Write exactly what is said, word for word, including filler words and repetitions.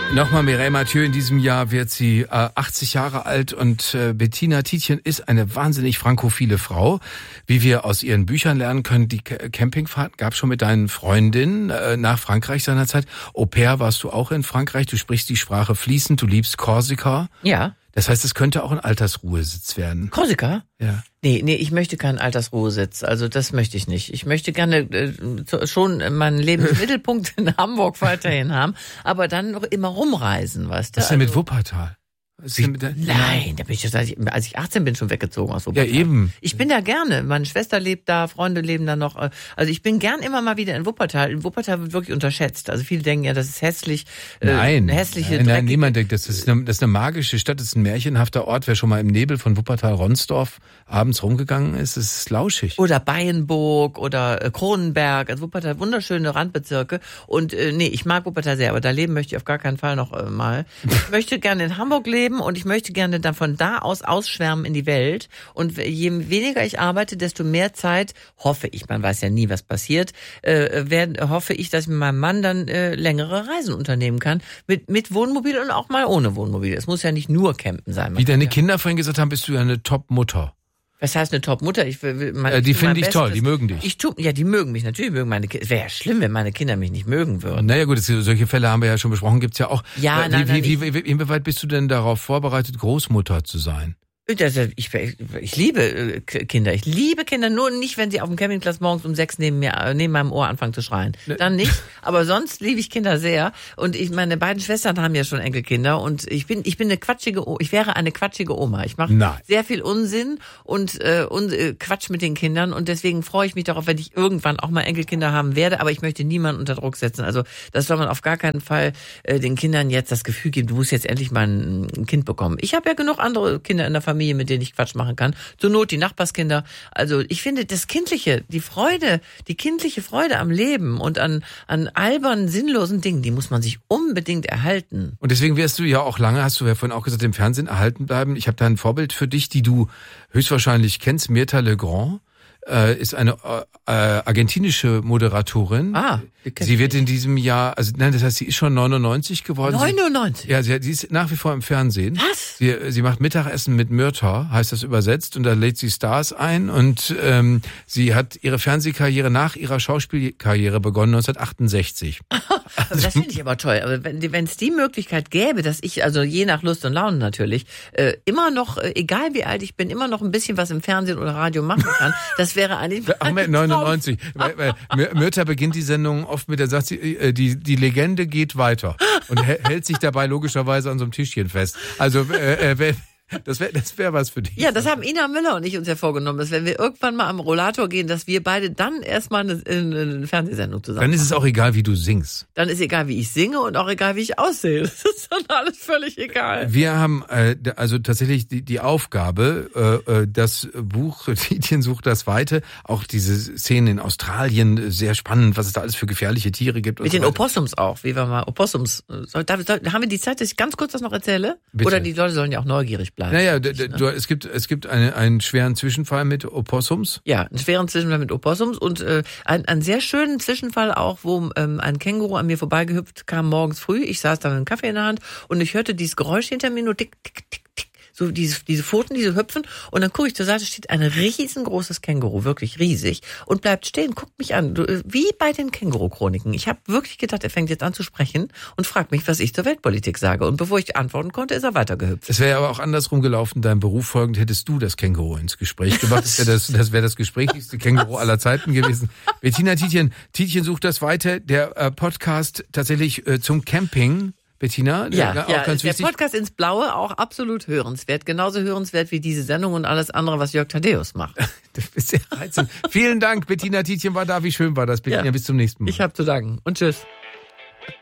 Nochmal Mireille Mathieu, in diesem Jahr wird sie äh, achtzig Jahre alt und äh, Bettina Tietjen ist eine wahnsinnig frankophile Frau. Wie wir aus ihren Büchern lernen können, die K- Campingfahrt gab schon mit deinen Freundinnen äh, nach Frankreich seinerzeit. Au pair warst du auch in Frankreich, du sprichst die Sprache fließend, du liebst Korsika. Ja. Das heißt, es könnte auch ein Altersruhesitz werden. Korsika? Ja. Nee, nee, ich möchte keinen Altersruhesitz. Also das möchte ich nicht. Ich möchte gerne äh, schon meinen Lebensmittelpunkt in Hamburg weiterhin haben, aber dann noch immer rumreisen, weißt du? Was ist denn mit Also, Wuppertal? Was ist ich, denn mit der, nein, da bin ich, als ich, als ich achtzehn bin, schon weggezogen aus Wuppertal. Ja, eben. Ich bin da gerne. Meine Schwester lebt da, Freunde leben da noch. Also ich bin gern immer mal wieder in Wuppertal. In Wuppertal wird wirklich unterschätzt. Also viele denken ja, das ist hässlich. Äh, Nein, eine hässliche, nein, nein, dreckige- niemand denkt, das ist, eine, das ist eine magische Stadt, das ist ein märchenhafter Ort. Wer schon mal im Nebel von Wuppertal-Ronsdorf abends rumgegangen ist, ist es lauschig. Oder Bayenburg oder äh, Kronenberg, also Wuppertal, wunderschöne Randbezirke. Und äh, nee, ich mag Wuppertal sehr, aber da leben möchte ich auf gar keinen Fall noch äh, mal. Ich möchte gerne in Hamburg leben und ich möchte gerne dann von da aus ausschwärmen in die Welt. Und je weniger ich arbeite, desto mehr Zeit, hoffe ich, man weiß ja nie, was passiert, äh, werden, hoffe ich, dass ich mit meinem Mann dann äh, längere Reisen unternehmen kann. Mit, mit Wohnmobil und auch mal ohne Wohnmobil. Es muss ja nicht nur campen sein. Man Wie kann deine ja, Kinder vorhin gesagt haben, bist du ja eine Top-Mutter. Was heißt eine Top-Mutter? Ich will, will mein, Äh, die ich tu mein finden dich Bestes. toll, die mögen dich. Ich tu, ja, die mögen mich, natürlich mögen meine Kinder. Es wäre ja schlimm, wenn meine Kinder mich nicht mögen würden. Naja gut, das, solche Fälle haben wir ja schon besprochen, gibt's ja auch. Ja, Äh, nein, wie, nein, wie, wie, wie, inwieweit bist du denn darauf vorbereitet, Großmutter zu sein? Das, ich, ich liebe äh, Kinder. Ich liebe Kinder, nur nicht, wenn sie auf dem Campingplatz morgens um sechs neben mir, äh, neben meinem Ohr anfangen zu schreien. Dann nicht. Aber sonst liebe ich Kinder sehr. Und ich, meine beiden Schwestern haben ja schon Enkelkinder. Und ich bin, ich bin eine quatschige, O- ich wäre eine quatschige Oma. Ich mache Nein. sehr viel Unsinn und, äh, und äh, Quatsch mit den Kindern. Und deswegen freue ich mich darauf, wenn ich irgendwann auch mal Enkelkinder haben werde. Aber ich möchte niemanden unter Druck setzen. Also das soll man auf gar keinen Fall äh, den Kindern jetzt das Gefühl geben, du musst jetzt endlich mal ein, ein Kind bekommen. Ich habe ja genug andere Kinder in der Familie, mit denen ich Quatsch machen kann. Zur Not die Nachbarskinder. Also ich finde das Kindliche, die Freude, die kindliche Freude am Leben und an, an albernen, sinnlosen Dingen, die muss man sich unbedingt erhalten. Und deswegen wirst du ja auch lange, hast du ja vorhin auch gesagt, im Fernsehen erhalten bleiben. Ich habe da ein Vorbild für dich, die du höchstwahrscheinlich kennst, Mirta Legrand. Äh, ist eine äh, argentinische Moderatorin. Ah, sie wird in diesem Jahr, also nein, das heißt, sie ist schon neunundneunzig geworden. neunundneunzig? Sie, ja, sie, sie ist nach wie vor im Fernsehen. Was? Sie, sie macht Mittagessen mit Mirta, heißt das übersetzt, und da lädt sie Stars ein und ähm, sie hat ihre Fernsehkarriere nach ihrer Schauspielkarriere begonnen neunzehnhundertachtundsechzig. Also das finde ich aber toll. Aber wenn es die Möglichkeit gäbe, dass ich, also je nach Lust und Laune natürlich, äh, immer noch, äh, egal wie alt ich bin, immer noch ein bisschen was im Fernsehen oder Radio machen kann, das wäre eigentlich Ach, mit neunundneunzig. Weil, weil Mirta beginnt die Sendung oft mit der sagt sie, äh, die die Legende geht weiter und hä- hält sich dabei logischerweise an so einem Tischchen fest. Also äh, äh, wenn Das wäre das wär was für dich. Ja, das haben Ina Müller und ich uns ja vorgenommen, dass wenn wir irgendwann mal am Rollator gehen, dass wir beide dann erstmal eine, eine Fernsehsendung zusammen Dann ist es machen. auch egal, wie du singst. Dann ist egal, wie ich singe und auch egal, wie ich aussehe. Das ist dann alles völlig egal. Wir haben äh, also tatsächlich die, die Aufgabe, äh, das Buch Tietjen sucht das Weite, auch diese Szenen in Australien, sehr spannend, was es da alles für gefährliche Tiere gibt. Und Mit so den weiter. Opossums auch, wie wir mal Opossums. Soll, darf, soll, haben wir die Zeit, dass ich ganz kurz das noch erzähle? Bitte. Oder die Leute sollen ja auch neugierig bleiben. Naja, d- d- du, es gibt es gibt eine, einen schweren Zwischenfall mit Opossums. Ja, einen schweren Zwischenfall mit Opossums und äh, einen, einen sehr schönen Zwischenfall auch, wo ähm, ein Känguru an mir vorbeigehüpft kam morgens früh. Ich saß da mit einem Kaffee in der Hand und ich hörte dieses Geräusch hinter mir nur tick, tick, tick, tick. So diese, diese Pfoten, diese hüpfen. Und dann gucke ich zur Seite, steht ein riesengroßes Känguru, wirklich riesig. Und bleibt stehen, guckt mich an. Du, wie bei den Känguru-Chroniken. Ich habe wirklich gedacht, er fängt jetzt an zu sprechen und fragt mich, was ich zur Weltpolitik sage. Und bevor ich antworten konnte, ist er weitergehüpft. Es wäre aber auch andersrum gelaufen, deinem Beruf folgend hättest du das Känguru ins Gespräch gebracht. Das wäre das, das, wär das gesprächigste Känguru aller Zeiten gewesen. Bettina Tietjen, Tietjen sucht das Weite, der äh, Podcast tatsächlich äh, zum Camping. Bettina, Ja, auch ja, ganz der wichtig. Podcast ins Blaue auch absolut hörenswert. Genauso hörenswert wie diese Sendung und alles andere, was Jörg Thaddeus macht. Das ist sehr reizend. Vielen Dank, Bettina Tietjen war da. Wie schön war das, Bettina. Ja. Bis zum nächsten Mal. Ich habe zu danken und tschüss.